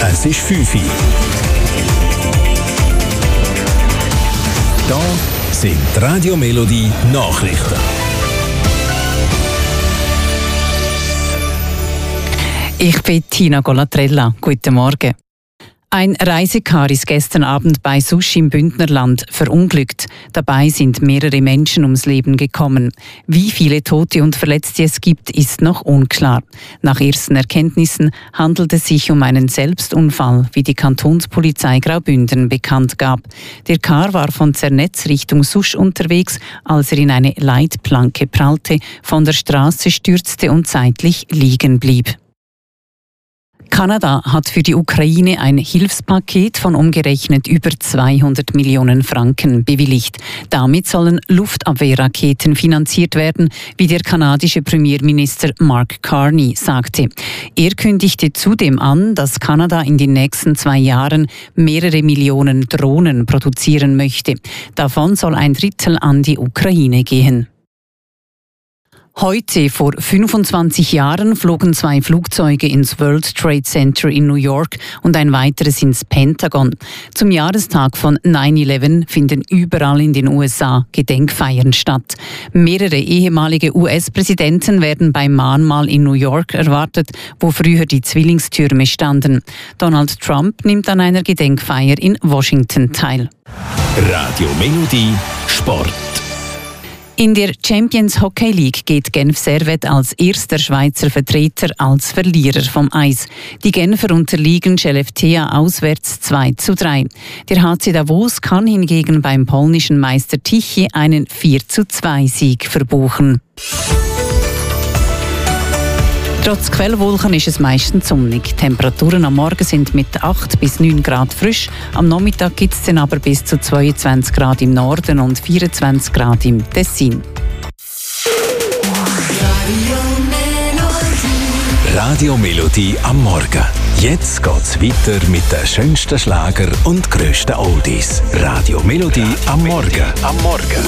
Es ist 5 Uhr. Da sind die Radio Melodie Nachrichten. Ich bin Tina Golatrella. Guten Morgen. Ein Reisekar ist gestern Abend bei Susch im Bündnerland verunglückt. Dabei sind mehrere Menschen ums Leben gekommen. Wie viele Tote und Verletzte es gibt, ist noch unklar. Nach ersten Erkenntnissen handelt es sich um einen Selbstunfall, wie die Kantonspolizei Graubünden bekannt gab. Der Car war von Zernetz Richtung Susch unterwegs, als er in eine Leitplanke prallte, von der Straße stürzte und zeitlich liegen blieb. Kanada hat für die Ukraine ein Hilfspaket von umgerechnet über 200 Millionen Franken bewilligt. Damit sollen Luftabwehrraketen finanziert werden, wie der kanadische Premierminister Mark Carney sagte. Er kündigte zudem an, dass Kanada in den nächsten 2 Jahren mehrere Millionen Drohnen produzieren möchte. Davon soll ein Drittel an die Ukraine gehen. Heute, vor 25 Jahren, flogen 2 Flugzeuge ins World Trade Center in New York und ein weiteres ins Pentagon. Zum Jahrestag von 9/11 finden überall in den USA Gedenkfeiern statt. Mehrere ehemalige US-Präsidenten werden beim Mahnmal in New York erwartet, wo früher die Zwillingstürme standen. Donald Trump nimmt an einer Gedenkfeier in Washington teil. Radio Melodie Sport. In der Champions Hockey League geht Genf Servette als erster Schweizer Vertreter als Verlierer vom Eis. Die Genfer unterliegen Skellefteå auswärts 2:3. Der HC Davos kann hingegen beim polnischen Meister Tichy einen 4:2-Sieg verbuchen. Trotz Quellwolken ist es meistens sonnig. Die Temperaturen am Morgen sind mit 8 bis 9 Grad frisch. Am Nachmittag gibt es dann aber bis zu 22 Grad im Norden und 24 Grad im Tessin. Radio Melodie am Morgen. Jetzt geht's weiter mit den schönsten Schlager und grössten Oldies. Radio Melodie am Morgen.